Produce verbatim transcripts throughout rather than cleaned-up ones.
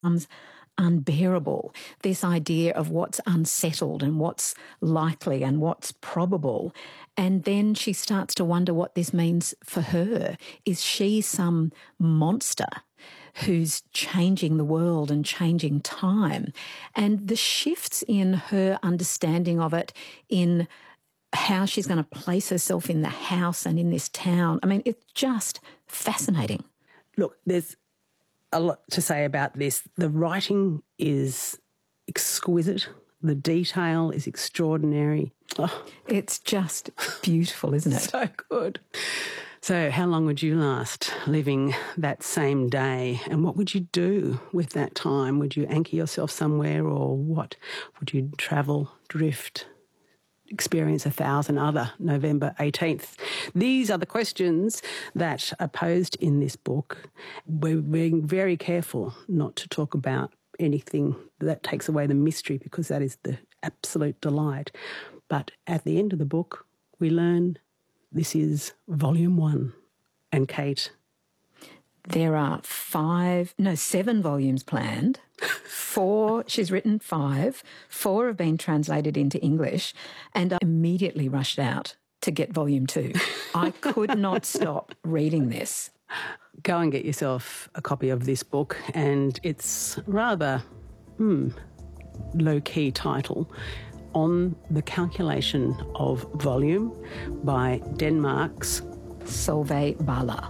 becomes unbearable. This idea of what's unsettled and what's likely and what's probable. And then she starts to wonder what this means for her. Is she some monster who's changing the world and changing time? And the shifts in her understanding of it, in how she's going to place herself in the house and in this town. I mean, it's just fascinating. Look, there's a lot to say about this. The writing is exquisite. The detail is extraordinary. Oh. It's just beautiful, isn't it? So good. So how long would you last living that same day? And what would you do with that time? Would you anchor yourself somewhere, or what? Would you travel, drift, experience a thousand other November eighteenth? These are the questions that are posed in this book. We're being very careful not to talk about anything that takes away the mystery, because that is the absolute delight. But at the end of the book, we learn this is volume one. And Kate? There are five, no, seven volumes planned. Four, she's written five. Four have been translated into English, and I immediately rushed out to get volume two. I could not stop reading this. Go and get yourself a copy of this book, and it's rather hmm, low-key title, On the Calculation of Volume, by Denmark's Solveig Balla.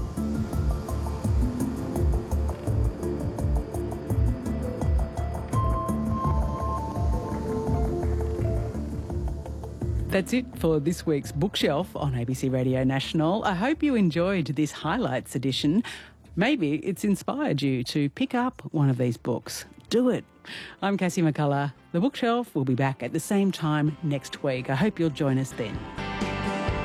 That's it for this week's Bookshelf on A B C Radio National. I hope you enjoyed this highlights edition. Maybe it's inspired you to pick up one of these books. Do it. I'm Cassie McCullough. The Bookshelf will be back at the same time next week. I hope you'll join us then.